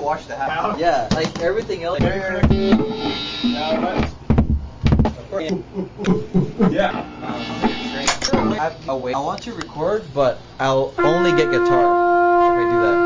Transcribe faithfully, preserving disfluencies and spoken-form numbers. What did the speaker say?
wash the house. Yeah, like everything else. Yeah. I have a way. I want to record, but I'll only get guitar if I do that.